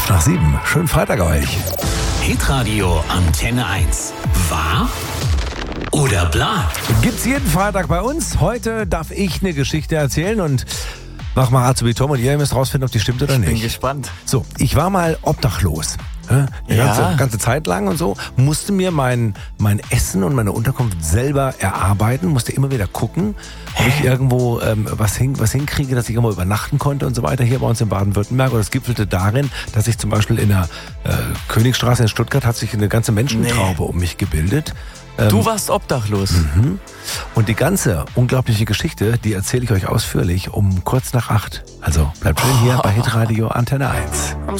11:05. Schönen Freitag euch. Hitradio Antenne 1. Wahr oder bla? Gibt's jeden Freitag bei uns. Heute darf ich eine Geschichte erzählen und mach mal Hard to be Tom und ihr müsst rausfinden, ob die stimmt oder nicht. Ich bin gespannt. So, ich war mal obdachlos. Eine ganze Zeit lang und so. Musste mir mein Essen und meine Unterkunft selber erarbeiten. Musste immer wieder gucken, ob ich irgendwo was hinkriege, dass ich irgendwo übernachten konnte und so weiter. Hier bei uns in Baden-Württemberg. Und es gipfelte darin, dass ich zum Beispiel in der Königstraße in Stuttgart hat sich eine ganze Menschentraube um mich gebildet. Du warst obdachlos. Und die ganze unglaubliche Geschichte, die erzähle ich euch ausführlich um kurz nach 8. Also bleibt schön hier bei Hitradio Antenne 1.